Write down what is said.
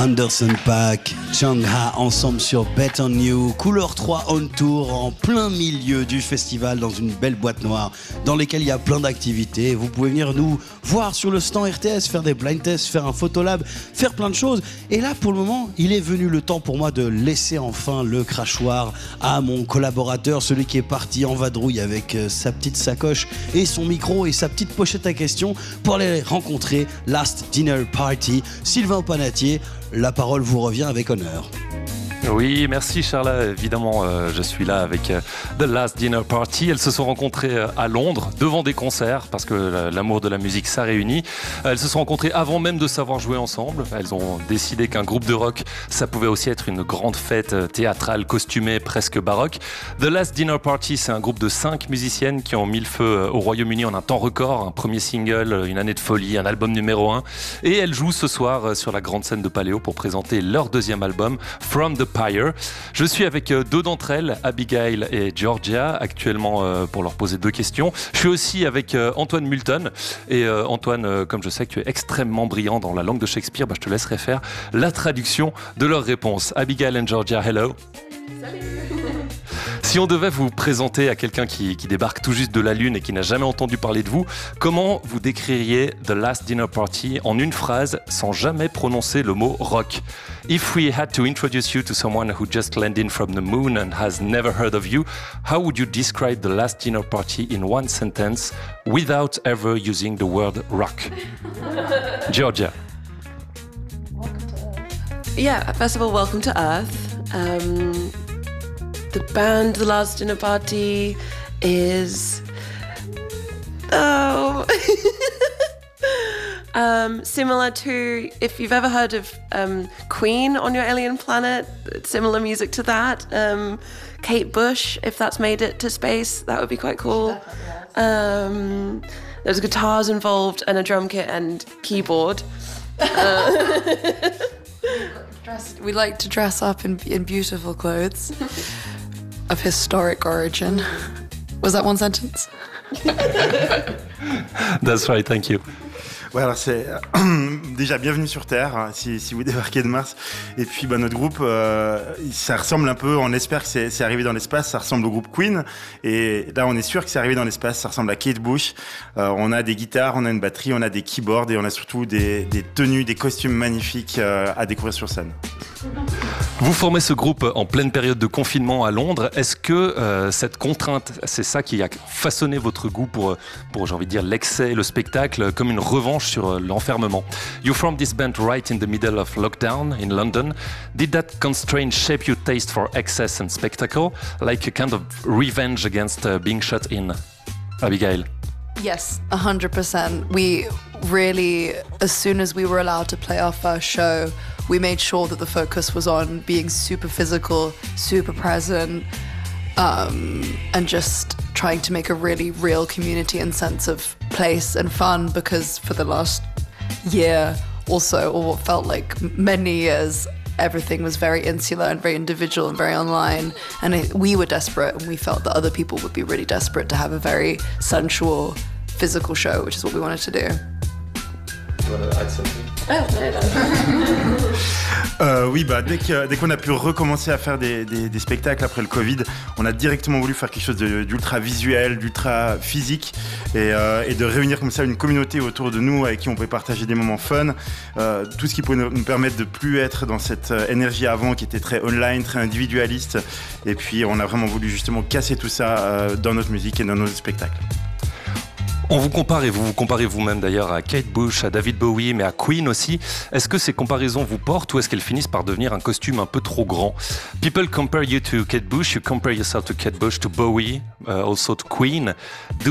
Anderson .Paak, Chungha ensemble sur Bet On You, Couleur 3 on tour en plein milieu du festival dans une belle boîte noire dans laquelle il y a plein d'activités. Vous pouvez venir nous voir sur le stand RTS, faire des blind tests, faire un photolab, faire plein de choses. Et là pour le moment, il est venu le temps pour moi de laisser enfin le crachoir à mon collaborateur, celui qui est parti en vadrouille avec sa petite sacoche et son micro et sa petite pochette à questions pour aller rencontrer Last Dinner Party. Sylvain Panatier, la parole vous revient avec honneur. Oui, merci Charla. Évidemment, je suis là avec The Last Dinner Party. Elles se sont rencontrées à Londres, devant des concerts, parce que l'amour de la musique, ça réunit. Elles se sont rencontrées avant même de savoir jouer ensemble. Elles ont décidé qu'un groupe de rock, ça pouvait aussi être une grande fête théâtrale, costumée, presque baroque. The Last Dinner Party, c'est un groupe de 5 musiciennes qui ont mis le feu au Royaume-Uni en un temps record. Un premier single, une année de folie, un album numéro 1. Et elles jouent ce soir sur la grande scène de Paléo pour présenter leur deuxième album, From the Pyre. Je suis avec deux d'entre elles, Abigail et Georgia, actuellement pour leur poser 2 questions. Je suis aussi avec Antoine Multon. Et Antoine, comme je sais que tu es extrêmement brillant dans la langue de Shakespeare, je te laisserai faire la traduction de leurs réponses. Abigail and Georgia, hello. Salut. Si on devait vous présenter à quelqu'un qui débarque tout juste de la Lune et qui n'a jamais entendu parler de vous, comment vous décririez The Last Dinner Party en une phrase sans jamais prononcer le mot rock? If we had to introduce you to someone who just landed from the moon and has never heard of you, how would you describe The Last Dinner Party in one sentence without ever using the word rock? Georgia. Yeah, first of all, welcome to Earth. The band The Last Dinner Party is similar to, if you've ever heard of Queen on your alien planet, similar music to that. Kate Bush, if that's made it to space, that would be quite cool. There's guitars involved and a drum kit and keyboard. We like to dress up in beautiful clothes of historic origin. Was that one sentence? That's right, thank you. Ouais, alors c'est déjà bienvenue sur Terre, hein, si vous débarquez de Mars. Et puis notre groupe, ça ressemble un peu, on espère que c'est arrivé dans l'espace, ça ressemble au groupe Queen. Et là, on est sûr que c'est arrivé dans l'espace, ça ressemble à Kate Bush. On a des guitares, on a une batterie, on a des keyboards et on a surtout des tenues, des costumes magnifiques à découvrir sur scène. Vous formez ce groupe en pleine période de confinement à Londres. Est-ce que cette contrainte, c'est ça qui a façonné votre goût pour j'ai envie de dire, l'excès et le spectacle, comme une revanche sur l'enfermement? You formed this band right in the middle of lockdown in London. Did that constraint shape your taste for excess and spectacle, like a kind of revenge against being shut in? Abigail? Yes, 100%. We really, as soon as we were allowed to play our first show, we made sure that the focus was on being super physical, super present, and just trying to make a really real community and sense of place and fun, because for the last year also, or what felt like many years, everything was very insular and very individual and very online, and we were desperate, and we felt that other people would be really desperate to have a very sensual, physical show, which is what we wanted to do. You want to add something? Oui, dès qu'on a pu recommencer à faire des spectacles après le Covid, on a directement voulu faire quelque chose d'ultra visuel, d'ultra physique et de réunir comme ça une communauté autour de nous avec qui on pouvait partager des moments fun, tout ce qui pouvait nous permettre de plus être dans cette énergie avant qui était très online, très individualiste, et puis on a vraiment voulu justement casser tout ça dans notre musique et dans nos spectacles. On vous compare, et vous comparez vous-même d'ailleurs à Kate Bush, à David Bowie, mais à Queen aussi. Est-ce que ces comparaisons vous portent ou est-ce qu'elles finissent par devenir un costume un peu trop grand? People compare you to Kate Bush, you compare yourself to Kate Bush, to Bowie, also to Queen.